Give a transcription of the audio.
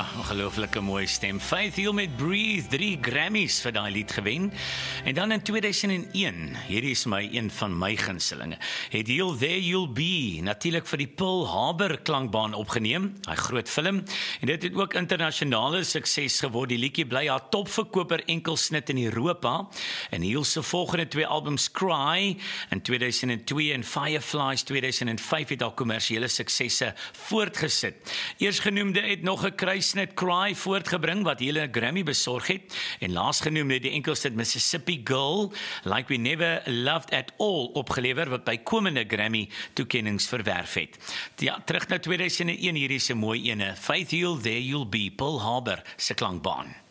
ongelooflike mooi stem. Faith Hill met Breathe, 3 Grammys vir daai lied gewen. En dan in 2001, hierdie is een van my gunstelinge, het Hill There You'll Be, natuurlik vir die Pearl Harbor klankbaan opgeneem, hy groot film, en dit het ook internasionale sukses geword. Die liedjie bly haar topverkoper enkelsnit in Europa, en Hill se volgende 2 albums Cry in 2002 en Fireflies 2005 het haar kommersiële suksesse voortgesit. Eersgenoemde het nog 'n kruisnit Cry voortgebring wat hele 'n Grammy besorg het, en laasgenoemde het die enkelsnit Mississippi Girl, Like We Never Loved at All opgelewer wat bykomende Grammy toekennings verwerf het. Ja, terug na 2001, hierdie is 'n mooi ene. Faith Hill There You'll Be, Pearl Harbor se klankbaan.